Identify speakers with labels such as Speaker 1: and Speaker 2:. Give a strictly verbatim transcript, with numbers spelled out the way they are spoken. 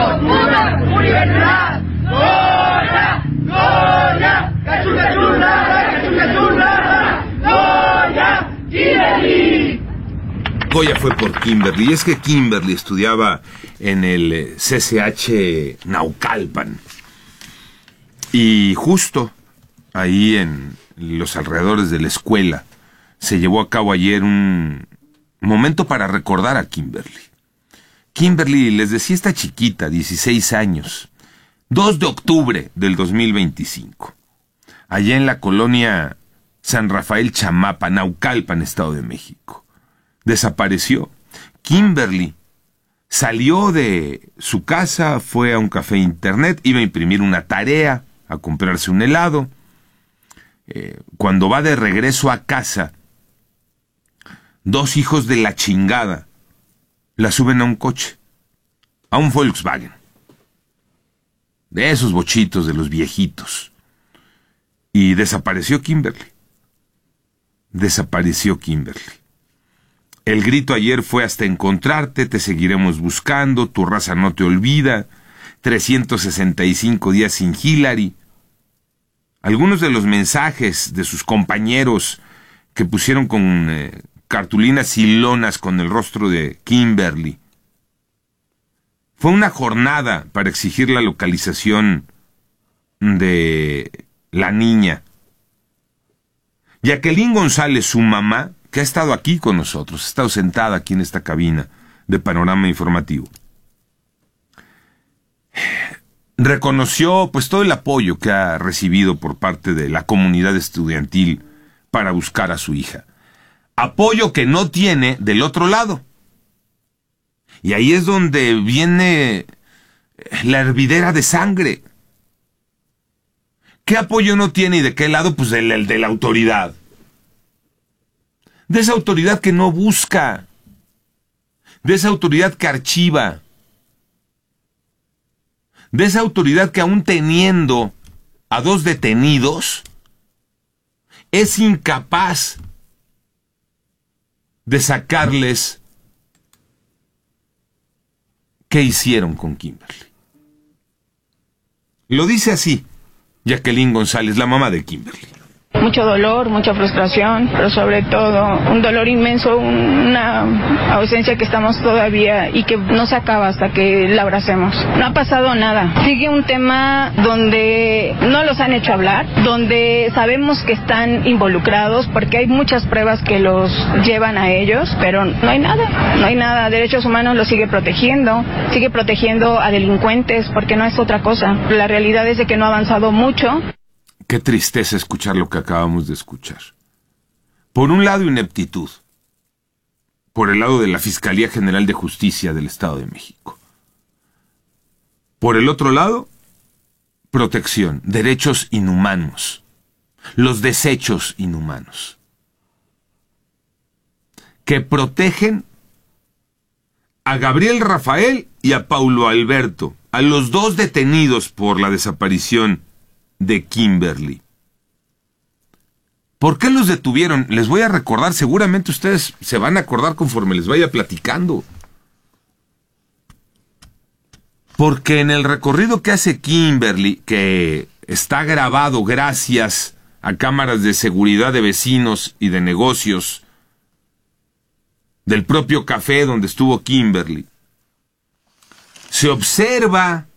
Speaker 1: una universidad. Goya, Goya, cachú, cachú, nada, cachú, cachú, nada. Goya, Kimberly.
Speaker 2: Goya fue por Kimberly, y es que Kimberly estudiaba en el C C H Naucalpan. Y justo ahí en los alrededores de la escuela se llevó a cabo ayer un momento para recordar a Kimberly. Kimberly, les decía, está chiquita, dieciséis años, dos de octubre del dos mil veinticinco, allá en la colonia San Rafael Chamapa, Naucalpan, Estado de México. Desapareció. Kimberly salió de su casa, fue a un café internet, iba a imprimir una tarea, a comprarse un helado. Eh, cuando va de regreso a casa, dos hijos de la chingada la suben a un coche, a un Volkswagen, de esos bochitos de los viejitos, y desapareció Kimberly. Desapareció Kimberly. El grito ayer fue: hasta encontrarte, te seguiremos buscando, tu raza no te olvida, trescientos sesenta y cinco días sin Hillary. Algunos de los mensajes de sus compañeros que pusieron con eh, cartulinas y lonas con el rostro de Kimberly. Fue una jornada para exigir la localización de la niña. Jacqueline González, su mamá, que ha estado aquí con nosotros, ha estado sentada aquí en esta cabina de Panorama Informativo, reconoció pues todo el apoyo que ha recibido por parte de la comunidad estudiantil para buscar a su hija. Apoyo que no tiene del otro lado. Y ahí es donde viene la hervidera de sangre. ¿Qué apoyo no tiene y de qué lado? Pues el, el de la autoridad. De esa autoridad que no busca. De esa autoridad que archiva. De esa autoridad que, aún teniendo a dos detenidos, es incapaz de sacarles qué hicieron con Kimberly. Lo dice así Jacqueline González, la mamá de Kimberly.
Speaker 3: Mucho dolor, mucha frustración, pero sobre todo un dolor inmenso, una ausencia que estamos todavía y que no se acaba hasta que la abracemos. No ha pasado nada. Sigue un tema donde no los han hecho hablar, donde sabemos que están involucrados porque hay muchas pruebas que los llevan a ellos, pero no hay nada, no hay nada. Derechos Humanos los sigue protegiendo, sigue protegiendo a delincuentes porque no es otra cosa. La realidad es de que no ha avanzado mucho.
Speaker 2: Qué tristeza escuchar lo que acabamos de escuchar. Por un lado, ineptitud. Por el lado de la Fiscalía General de Justicia del Estado de México. Por el otro lado, protección, derechos inhumanos. Los desechos inhumanos. Que protegen a Gabriel Rafael y a Paulo Alberto, a los dos detenidos por la desaparición de Kimberly. ¿Por qué los detuvieron? Les voy a recordar, seguramente ustedes se van a acordar conforme les vaya platicando. Porque en el recorrido que hace Kimberly, que está grabado gracias a cámaras de seguridad de vecinos y de negocios del propio café donde estuvo Kimberly, se observa